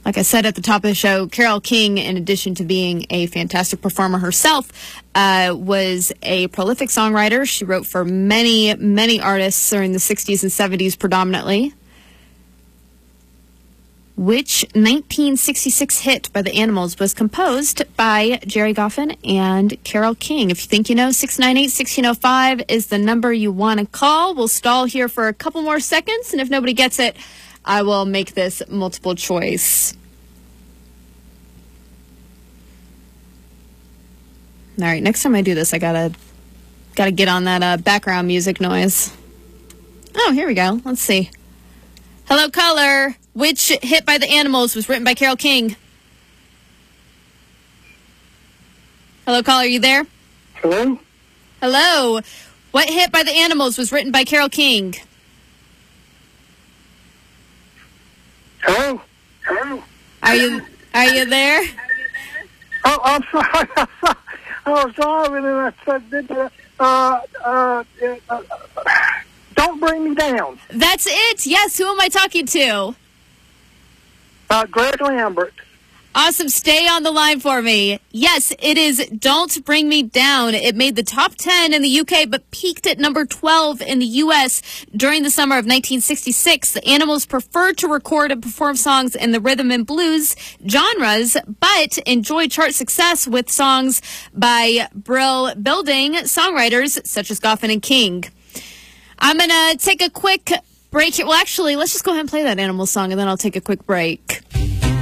Like I said at the top of the show, Carole King, in addition to being a fantastic performer herself, was a prolific songwriter. She wrote for many, many artists during the 60s and 70s predominantly. Which 1966 hit by the Animals was composed by Gerry Goffin and Carole King? If you think you know, 698-1605 is the number you want to call. We'll stall here for a couple more seconds, and if nobody gets it, I will make this multiple choice. All right, next time I do this, I gotta get on that background music noise. Oh, here we go. Let's see. Hello, caller. Which hit by the Animals was written by Carole King? Hello, caller, are you there? Hello? Hello. What hit by the Animals was written by Carole King? Hello? Hello? Are you there? Oh, I'm sorry. I was driving and I said, don't bring me down. That's it. Yes. Who am I talking to? Greg Lambert. Awesome. Stay on the line for me. Yes, it is Don't Bring Me Down. It made the top 10 in the UK, but peaked at number 12 in the US during the summer of 1966. The Animals preferred to record and perform songs in the rhythm and blues genres, but enjoyed chart success with songs by Brill Building songwriters such as Goffin and King. I'm going to take a quick break here. Well, actually, let's just go ahead and play that Animals song, and then I'll take a quick break.